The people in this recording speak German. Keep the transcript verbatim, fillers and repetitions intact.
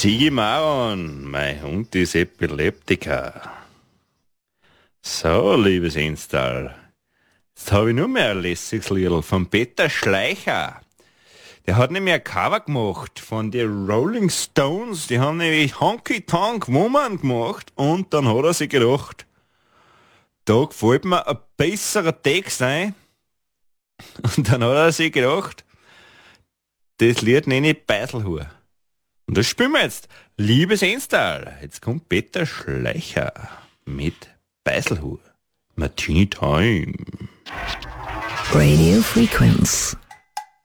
Sigi Maron, mein Hund ist Epileptiker. So, liebes Instal, jetzt habe ich nur mehr ein lässiges Liedl von Peter Schleicher. Der hat nämlich ein Cover gemacht von den Rolling Stones. Die haben nämlich Honky Tonk Woman gemacht und dann hat er sich gedacht, da gefällt mir ein besserer Text ein. Und dann hat er sich gedacht, das Lied nenne ich Beiselhur. Und das spielen wir jetzt. Liebes Instal, jetzt kommt Peter Schleicher mit Beiselhur. Martini Time. Radio Frequenz.